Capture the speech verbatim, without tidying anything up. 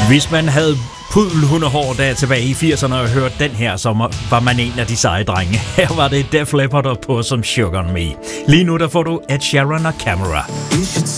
Hvis man havde pudelhundehår der tilbage i firserne og hørte den her, så var man en af de seje drenge. Her var det Def Leppard og på som Sugar on Me. Lige nu der får du Ed Sheeran og Camera.